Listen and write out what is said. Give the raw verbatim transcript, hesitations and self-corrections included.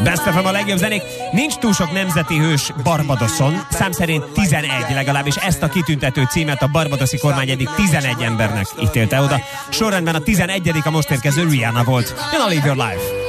Best ef em a legjobb zenék. Nincs túl sok nemzeti hős Barbadoson, szám szerint tizenegy legalábbis. Ezt a kitüntető címet a barbadoszi kormány eddig tizenegy embernek ítélte oda. Sorrendben a tizenegyedik a most érkező Rihanna volt. You're gonna live your life.